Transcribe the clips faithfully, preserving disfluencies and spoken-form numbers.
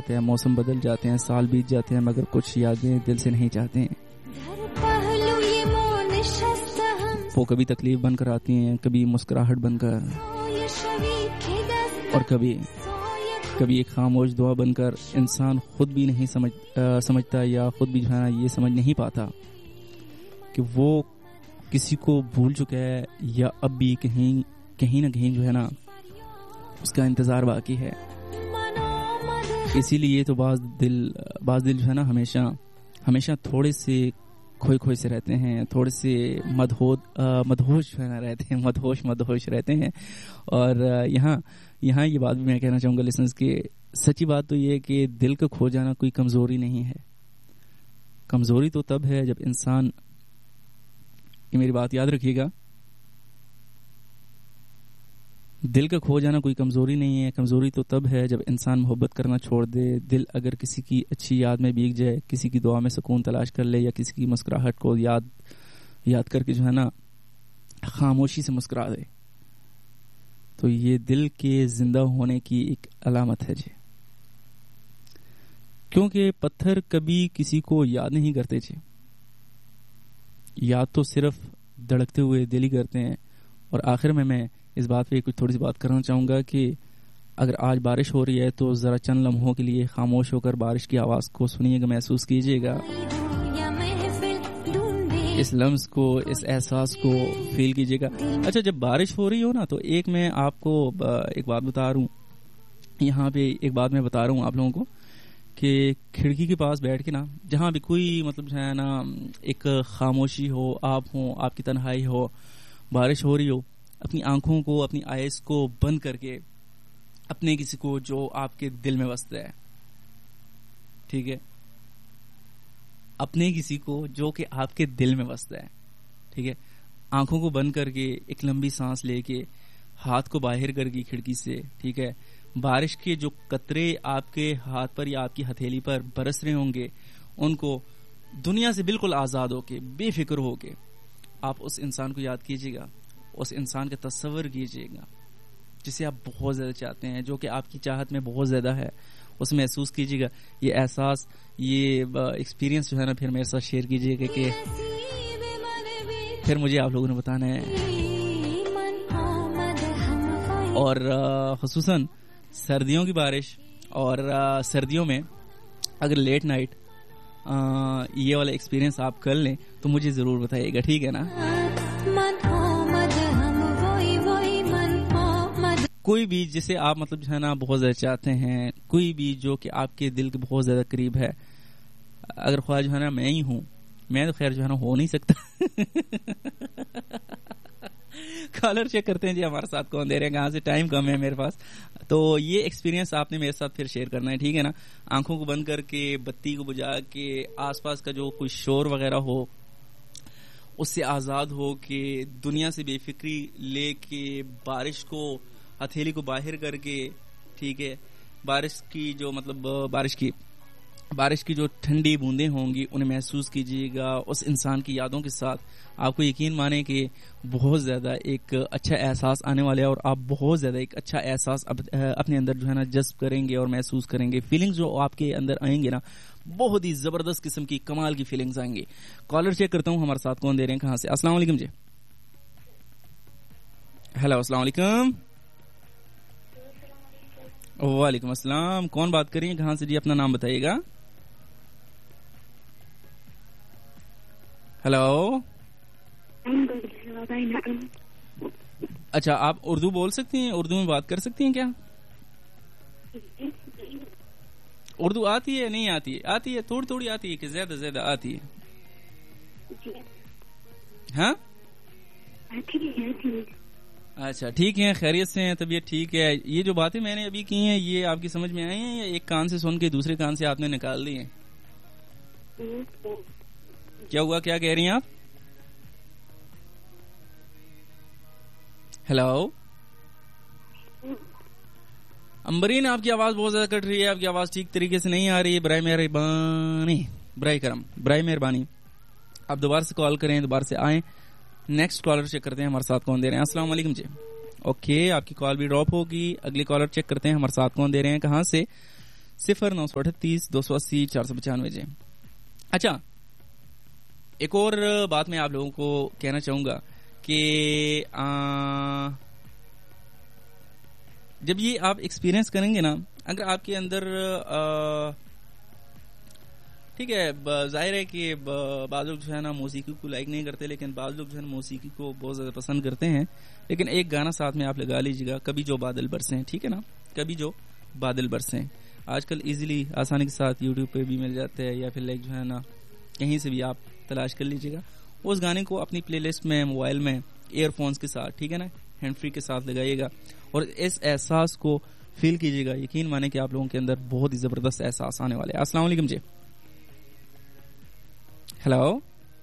جاتا ہے, موسم بدل جاتے ہیں, سال بیت جاتے ہیں, مگر کچھ یادیں دل سے نہیں جاتے ہیں. وہ کبھی تکلیف بن کر آتی ہیں, کبھی مسکراہٹ بن کر, اور کبھی کبھی ایک خاموش دعا بن کر. انسان خود بھی نہیں سمجھ آ, سمجھتا یا خود بھی جو ہے نا یہ سمجھ نہیں پاتا کہ وہ کسی کو بھول چکا ہے یا اب بھی کہیں کہیں نہ کہیں جو ہے نا اس کا انتظار باقی ہے. اسی لیے تو بعض دل بعض دل جو ہے نا ہمیشہ ہمیشہ تھوڑے سے کھوئے کھوئے سے رہتے ہیں, تھوڑے سے مدہوش مدہوش جو ہے نا رہتے ہیں, مدہوش مدہوش رہتے ہیں. اور یہاں یہاں یہ بات بھی میں کہنا چاہوں گا لسنرز کہ سچی بات تو یہ ہے کہ دل کا کھو جانا کوئی کمزوری نہیں ہے. کمزوری تو تب ہے جب انسان, یہ میری بات یاد رکھیے گا, دل کا کھو جانا کوئی کمزوری نہیں ہے. کمزوری تو تب ہے جب انسان محبت کرنا چھوڑ دے. دل اگر کسی کی اچھی یاد میں بیگ جائے, کسی کی دعا میں سکون تلاش کر لے, یا کسی کی مسکراہٹ کو یاد یاد کر کے جو ہے نا خاموشی سے مسکرا دے, تو یہ دل کے زندہ ہونے کی ایک علامت ہے جی. کیونکہ پتھر کبھی کسی کو یاد نہیں کرتے جی, یاد تو صرف دھڑکتے ہوئے دل ہی کرتے ہیں. اور آخر میں میں اس بات پہ کچھ تھوڑی سی بات کرنا چاہوں گا کہ اگر آج بارش ہو رہی ہے تو ذرا چند لمحوں کے لیے خاموش ہو کر بارش کی آواز کو سنیے گا, محسوس کیجیے گا, اس لمس کو, اس احساس کو فیل کیجیے گا. اچھا, جب بارش ہو رہی ہو نا تو ایک میں آپ کو ایک بات بتا رہا ہوں, یہاں پہ ایک بات میں بتا رہا ہوں آپ لوگوں کو کہ کھڑکی کے پاس بیٹھ کے نا, جہاں بھی کوئی مطلب جو ہے نا ایک خاموشی ہو, آپ ہوں, آپ کی تنہائی ہو, بارش ہو رہی ہو, اپنی آنکھوں کو, اپنی آئیز کو بند کر کے اپنے کسی کو جو آپ کے دل میں بستا ہے, ٹھیک ہے, اپنے کسی کو جو کہ آپ کے دل میں بستا ہے, ٹھیک ہے, آنکھوں کو بند کر کے ایک لمبی سانس لے کے, ہاتھ کو باہر کر کے کھڑکی سے, ٹھیک ہے, بارش کے جو قطرے آپ کے ہاتھ پر یا آپ کی ہتھیلی پر برس رہے ہوں گے, ان کو دنیا سے بالکل آزاد ہو کے, بے فکر ہو کے آپ اس انسان کو یاد کیجیے گا, اس انسان کا تصور کیجیے گا جسے آپ بہت زیادہ چاہتے ہیں, جو کہ آپ کی چاہت میں بہت زیادہ ہے, اس میں محسوس کیجیے گا. یہ احساس, یہ ایکسپیرینس جو ہے نا پھر میرے ساتھ شیئر کیجیے گا کہ پھر مجھے آپ لوگوں نے بتانا ہے. اور خصوصاً سردیوں کی بارش اور سردیوں میں اگر لیٹ نائٹ یہ والا ایکسپیرینس آپ کر لیں تو مجھے ضرور بتائیے گا, ٹھیک ہے نا. کوئی بھی جسے آپ مطلب جو ہے نا بہت زیادہ چاہتے ہیں, کوئی بھی جو کہ آپ کے دل کے بہت زیادہ قریب ہے, اگر خواہ جو ہے نا میں ہی ہوں, میں تو خیر جو ہے نا ہو نہیں سکتا. کالر چیک کرتے ہیں جی ہمارے ساتھ کون دے رہے ہیں, کہاں سے, ٹائم کم ہے میرے پاس, تو یہ ایکسپیرینس آپ نے میرے ساتھ پھر شیئر کرنا ہے, ٹھیک ہے نا. آنکھوں کو بند کر کے, بتی کو بجھا کے, آس پاس کا جو کوئی شور وغیرہ ہو اس سے آزاد ہو کے, دنیا سے بے فکری لے کے, بارش کو, ہتھیلی کو باہر کر کے, ٹھیک ہے, بارش کی جو مطلب بارش کی بارش کی جو ٹھنڈی بوندیں ہوں گی انہیں محسوس کیجیے گا اس انسان کی یادوں کے ساتھ. آپ کو یقین مانیں کہ بہت زیادہ ایک اچھا احساس آنے والا ہے, اور آپ بہت زیادہ ایک اچھا احساس اپنے اندر جو ہے نا جذب کریں گے اور محسوس کریں گے. فیلنگز جو آپ کے اندر آئیں گے نا, بہت ہی زبردست قسم کی, کمال کی فیلنگز آئیں گے. کالر چیک کرتا ہوں ہمارے ساتھ کون دے رہے ہیں, کہاں سے. السلام علیکم جی. ہیلو, السلام علیکم. وعلیکم السلام, کون بات کر رہی ہیں, کہاں سے جی, اپنا نام بتائیے گا. ہیلو, اچھا آپ اردو بول سکتی ہیں, اردو میں بات کر سکتی ہیں کیا؟ اردو آتی ہے نہیں آتی ہے؟ آتی ہے, تھوڑی تھوڑی آتی ہے کہ زیادہ زیادہ آتی ہے؟ ہاں اچھا ٹھیک ہے, خیریت سے ہیں, طبیعت ٹھیک ہے. یہ جو باتیں میں نے ابھی کی ہیں یہ آپ کی سمجھ میں آئی ہیں یا ایک کان سے سن کے دوسرے کان سے آپ نے نکال دی ہیں؟ کیا ہوا, کیا کہہ رہی ہیں آپ؟ ہیلو امبرین, آپ کی آواز بہت زیادہ کٹ رہی ہے, آپ کی آواز ٹھیک طریقے سے نہیں آ رہی ہے. برائے مہربانی, برائے کرم, برائے مہربانی آپ دوبارہ سے کال کریں, دوبارہ سے آئیں. نیکسٹ کالر چیک کرتے ہیں ہمارے ساتھ کون دے رہے ہیں. السلام علیکم جی. اوکے, آپ کی کال بھی ڈراپ ہوگی. اگلی کالر چیک کرتے ہیں ہمارے ساتھ کون دے رہے ہیں, کہاں سے. صفر نو سو اٹھتیس دو سو اسی چار سو پچانوے جی. اچھا ایک اور بات میں آپ لوگوں کو کہنا چاہوں گا کہ آ, جب یہ آپ ایکسپیرینس کریں گے نا, اگر آپ کے اندر آ, ٹھیک ہے ظاہر ہے کہ بعض لوگ جو ہے نا موسیقی کو لائک نہیں کرتے, لیکن بعض لوگ جو ہے نا موسیقی کو بہت زیادہ پسند کرتے ہیں. لیکن ایک گانا ساتھ میں آپ لگا لیجیے گا, کبھی جو بادل برسیں, ٹھیک ہے نا, کبھی جو بادل برسیں. آج کل ایزیلی آسانی کے ساتھ یوٹیوب پہ بھی مل جاتا ہے, یا پھر لائک جو ہے نا کہیں سے بھی آپ تلاش کر لیجیے گا. اس گانے کو اپنی پلے لسٹ میں موبائل میں ایئر فونز کے ساتھ, ٹھیک ہے نا, ہینڈ فری کے ساتھ لگائیے گا اور اس احساس کو فیل کیجیے گا. یقین مانے کہ آپ لوگوں کے اندر بہت ہی زبردست احساس آنے والے. السلام علیکم جی. ہیلو,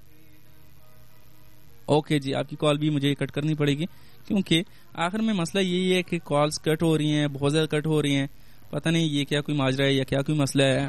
اوکے جی, آپ کی کال بھی مجھے کٹ کرنی پڑے گی کیونکہ آخر میں مسئلہ یہی ہے کہ کالز کٹ ہو رہی ہیں, بہت زیادہ کٹ ہو رہی ہیں. پتہ نہیں یہ کیا کوئی ماجرا ہے یا کیا کوئی مسئلہ ہے.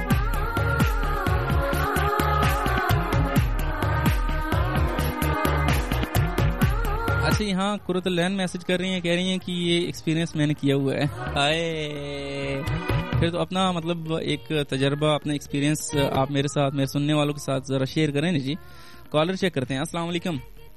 اچھا یہاں قرۃ العین میسج کر رہی ہیں, کہہ رہی ہیں کہ یہ ایکسپیرینس میں نے کیا ہوا ہے. آئے پھر تو اپنا مطلب ایک تجربہ, اپنا ایکسپیرینس آپ میرے ساتھ, میرے سننے والوں کے ساتھ ذرا شیئر کریں نا جی. کالر چیک کرتے ہیں. السلام علیکم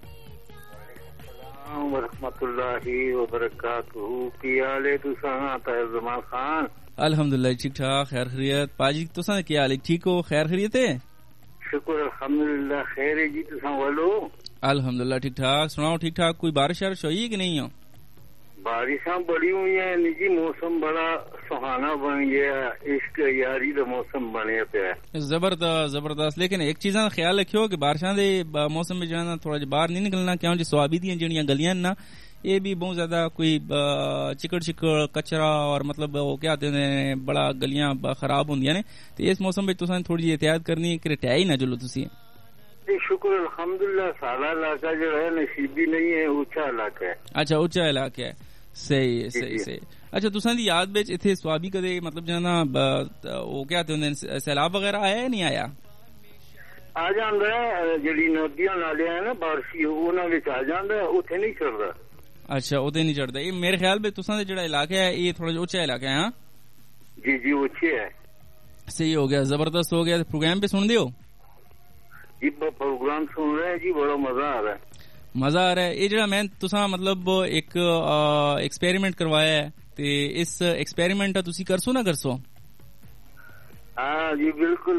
ورحمۃ اللہ وبرکاتہ. کی حال ہے تساں طاہر زمان خان؟ الحمدللہ ٹھیک ٹھاک, خیر خیریت. پاجی تساں کیا حال ہے, ٹھیک ہو, خیر خیریت ہے؟ شکر الحمدللہ خیر ہے جی. تساں والو الحمدللہ ٹھیک ٹھاک. سناؤ ٹھیک ٹھاک, کوئی بارش وارش ہوئی ہے کہ نہیں ہو؟ بارشاں بڑی ہوئی ہیں جی, موسم بڑا سہانا بن گیا, عشق یاری دا موسم بنیا پیا ہے. زبردست زبردست. لیکن ایک چیز کا خیال رکھیو کہ بارشاں دے موسم میں جو ہے نا تھوڑا جہا باہر نہیں نکلنا, کیوں جی سوابی دیاں جڑیاں گلیاں نا یہ بھی بہت زیادہ کوئی چکڑ چکڑ کچرا اور مطلب وہ کیا کہتے ہیں بڑا گلیاں خراب ہوندیاں نے. تو اس موسم میں تساں تھوڑی جی احتیاط کرنی ہے کہ رٹائی نہ جلو تسی. شکر الحمدللہ سارا علاقہ جو ہے نصیبی نہیں ہے, اونچا علاقہ ہے. اچھا اونچا علاقہ ہے, صحیح ہے صحیح صحیح. اچھا تساں دی یاد وچ ایتھے سوابی کدے مطلب جو نا وہ کیا کہتے ہیں سیلاب وغیرہ آیا ہے نہیں آیا؟ آ جاندا ہے, جڑی ندیاں نالے ہیں نا بارشی انہاں وچ آ جاندا ہے, اوتھے نہیں چڑھدا. اچھا اوتے نہیں چڑھدا. یہ میرے خیال میں تساں دا جڑا علاقہ ہے یہ تھوڑا جہا اونچا علاقہ ہے. ہاں جی جی اونچے ہے. صحیح ہو گیا, زبردست ہو گیا. پروگرام پہ سن دیو جی, پروگرام سن رہے ہیں جی, بڑا مزہ آ رہا ہے. مزہ آ رہا ہے. یہ جڑا میں تساں مطلب ایک ایکسپیریمنٹ کروایا ہے تے اس ایکسپیریمنٹ تسی کرسو نہ کرسو؟ ہاں جی بالکل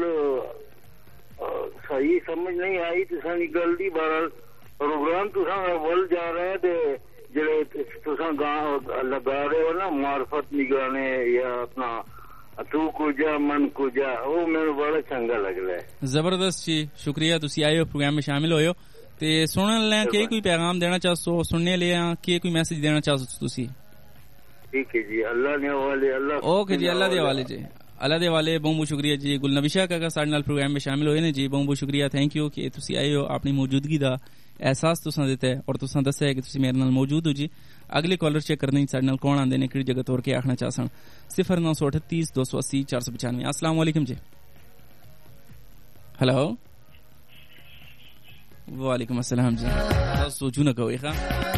صحیح سمجھ نہیں آئی تساں دی گل دی. بہرحال پروگرام تساں ول جا رہے ہیں تے جڑے تساں لگا رہے ہو نا معرفت نگانے یا اپنا تو کجا من کجا, وہ میرے بڑا چنگا لگ رہا ہے. زبردست جی, شکریہ. تسی آئے ہو پروگرام میں شامل ہوئے ہو تے سنن لے کہ کوئی پیغام دینا چاہو, سننے لے کہ کوئی میسج دینا چاہو تسی؟ ٹھیک ہے جی, اللہ دے حوالے. اللہ اوکے جی, اللہ دے حوالے جی, اللہ دے حوالے. بہت بہت شکریہ جی. گل نبی شاہ کا ساڈے نال پروگرام میں شامل ہوئے نے جی, بہت بہت شکریہ. تھینک یو کہ تسی آئے ہو, اپنی موجودگی دا احساس تساں دیتا ہے اور تساں دسیا ہے کہ تسی میرے نال موجود ہو جی. اگلے کالر چیک کرنے ساڈے نال کون آندے نے, کہڑی جگہ تو کے آکھنا چاہ سن. صفر نو سو اٹھتیس دو سو اسی چار سو پچانوے. السلام علیکم جی. ہلو, وعلیکم السلام جی. سوچو نہ کہو